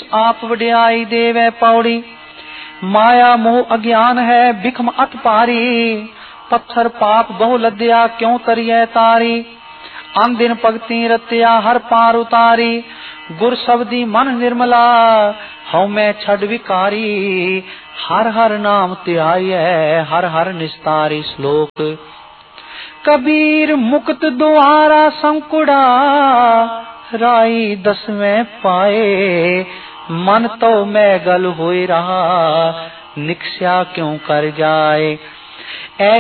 आप वड्याई देवै पौड़ी। माया मोह अज्ञान है बिखम अत पारी, पत्थर पाप बहु लद्या क्यों तरिए तारी। अन दिन भगती रत्या हर पार उतारी, गुर शब्दी मन निर्मला हऊ मैं छड़ विकारी। हर हर नाम ध्याये हर हर निस्तारी। श्लोक। कबीर मुक्त द्वारा संकुड़ा, राई दसवें पाए। मन तो मैं गल होए रहा, निक्ष्या क्यों कर जाए।